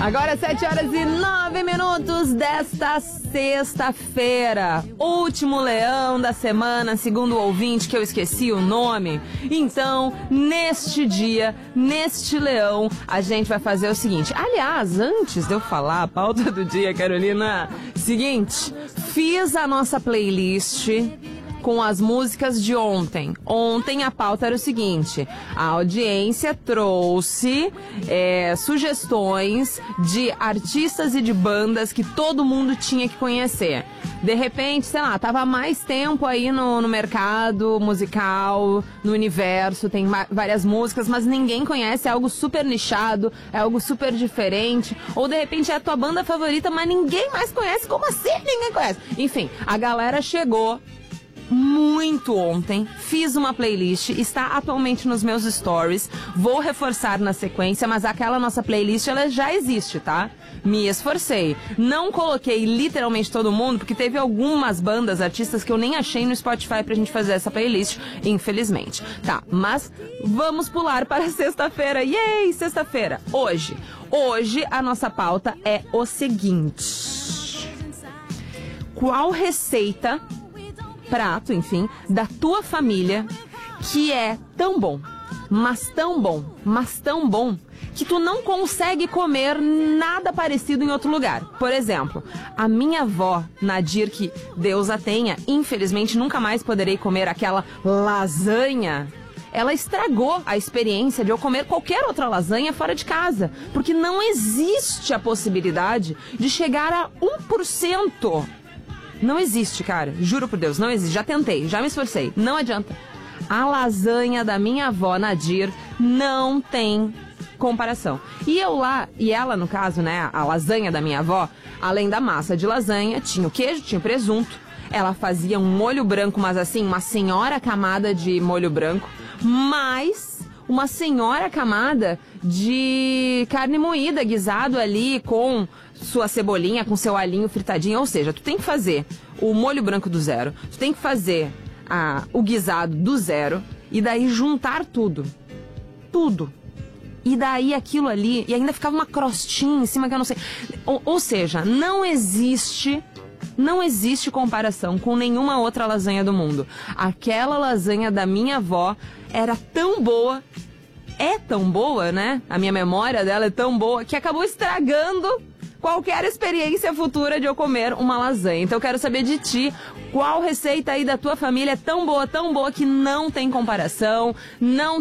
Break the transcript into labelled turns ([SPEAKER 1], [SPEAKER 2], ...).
[SPEAKER 1] Agora 7h09 desta sexta-feira. Último leão da semana, segundo o ouvinte que eu esqueci o nome. Então, neste dia, neste leão, a gente vai fazer o seguinte. Aliás, antes de eu falar a pauta do dia, Carolina, seguinte, fiz a nossa playlist com as músicas de ontem. Ontem a pauta era o seguinte: a audiência trouxe sugestões de artistas e de bandas que todo mundo tinha que conhecer. De repente, sei lá, tava mais tempo aí no mercado musical, no universo, tem várias músicas, mas ninguém conhece, é algo super nichado, é algo super diferente. Ou de repente é a tua banda favorita, mas ninguém mais conhece. Como assim ninguém conhece? Enfim, a galera chegou muito ontem, fiz uma playlist, está atualmente nos meus stories, vou reforçar na sequência, mas aquela nossa playlist, ela já existe, tá? Me esforcei, não coloquei literalmente todo mundo, porque teve algumas bandas, artistas que eu nem achei no Spotify pra gente fazer essa playlist, infelizmente. Tá, mas vamos pular para sexta-feira, yay, sexta-feira, hoje a nossa pauta é o seguinte: qual receita, prato, enfim, da tua família que é tão bom, mas tão bom, mas tão bom, que tu não consegue comer nada parecido em outro lugar. Por exemplo, a minha avó, Nadir, que Deus a tenha, infelizmente nunca mais poderei comer aquela lasanha. Ela estragou a experiência de eu comer qualquer outra lasanha fora de casa, porque não existe a possibilidade de chegar a 1%. Não existe, cara. Juro por Deus, não existe. Já tentei, já me esforcei. Não adianta. A lasanha da minha avó, Nadir, não tem comparação. E eu lá, e ela no caso, né, a lasanha da minha avó, além da massa de lasanha, tinha o queijo, tinha o presunto. Ela fazia um molho branco, mas assim, uma senhora camada de molho branco, mais uma senhora camada de carne moída, guisado ali com sua cebolinha, com seu alinho fritadinho. Ou seja, tu tem que fazer o molho branco do zero, tu tem que fazer o guisado do zero, e daí juntar tudo. E daí aquilo ali, e ainda ficava uma crostinha em cima que eu não sei. Ou seja, não existe comparação com nenhuma outra lasanha do mundo. Aquela lasanha da minha avó era tão boa, é tão boa, né? A minha memória dela é tão boa que acabou estragando qualquer experiência futura de eu comer uma lasanha. Então eu quero saber de ti, qual receita aí da tua família é tão boa que não tem comparação, não